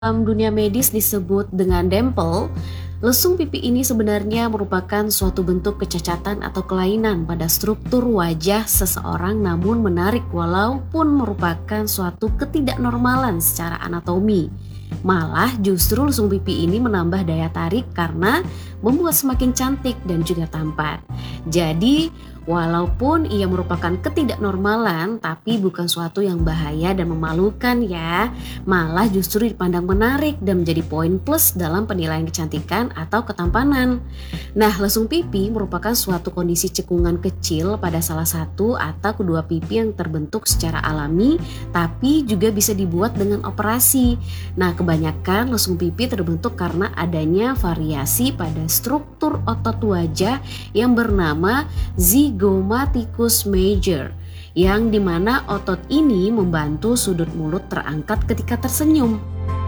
Dalam dunia medis disebut dengan dempel, lesung pipi ini sebenarnya merupakan suatu bentuk kecacatan atau kelainan pada struktur wajah seseorang namun menarik walaupun merupakan suatu ketidaknormalan secara anatomi. Malah justru lesung pipi ini menambah daya tarik karena membuat semakin cantik dan juga tampan. Jadi walaupun ia merupakan ketidaknormalan tapi bukan suatu yang bahaya dan memalukan ya. Malah justru dipandang menarik dan menjadi poin plus dalam penilaian kecantikan atau ketampanan. Nah, lesung pipi merupakan suatu kondisi cekungan kecil pada salah satu atau kedua pipi yang terbentuk secara alami tapi juga bisa dibuat dengan operasi. Nah, kebanyakan lesung pipi terbentuk karena adanya variasi pada struktur otot wajah yang bernama zygomaticus major, yang dimana otot ini membantu sudut mulut terangkat ketika tersenyum.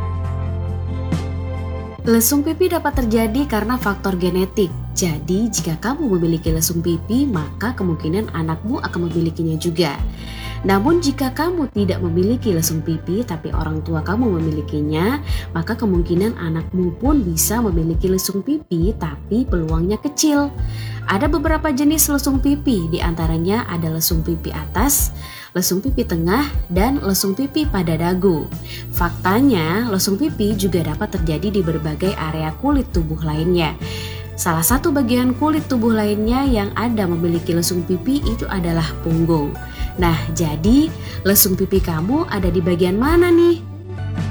Lesung pipi dapat terjadi karena faktor genetik. Jadi jika kamu memiliki lesung pipi, maka kemungkinan anakmu akan memilikinya juga. Namun jika kamu tidak memiliki lesung pipi tapi orang tua kamu memilikinya, maka kemungkinan anakmu pun bisa memiliki lesung pipi tapi peluangnya kecil. Ada beberapa jenis lesung pipi, diantaranya ada lesung pipi atas, lesung pipi tengah, dan lesung pipi pada dagu. Faktanya, lesung pipi juga dapat terjadi di berbagai area kulit tubuh lainnya. Salah satu bagian kulit tubuh lainnya yang ada memiliki lesung pipi itu adalah punggung. Nah, jadi lesung pipi kamu ada di bagian mana nih?